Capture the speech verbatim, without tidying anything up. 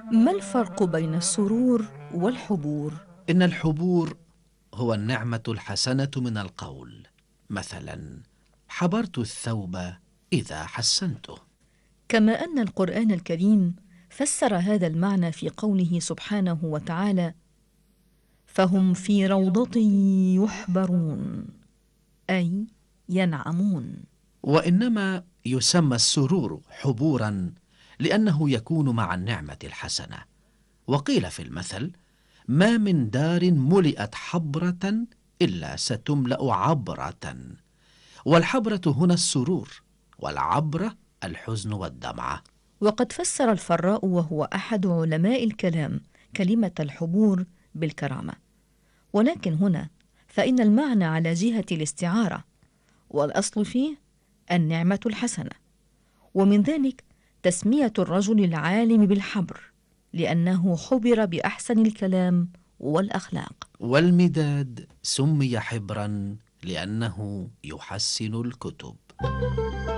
ما الفرق بين السرور والحبور؟ إن الحبور هو النعمة الحسنة من القول، مثلا حبرت الثوب إذا حسنته. كما أن القرآن الكريم فسر هذا المعنى في قوله سبحانه وتعالى: فهم في روضة يحبرون، أي ينعمون. وإنما يسمى السرور حبورا لأنه يكون مع النعمة الحسنة. وقيل في المثل: ما من دار ملئت حبرة إلا ستملأ عبرة. والحبرة هنا السرور، والعبرة الحزن والدمعة. وقد فسر الفراء وهو أحد علماء الكلام كلمة الحبور بالكرامة، ولكن هنا فإن المعنى على جهة الاستعارة، والأصل فيه النعمة الحسنة، ومن ذلك تسمية الرجل العالم بالحبر لأنه حبر بأحسن الكلام والأخلاق. والمداد سمي حبرا لأنه يحسن الكتب.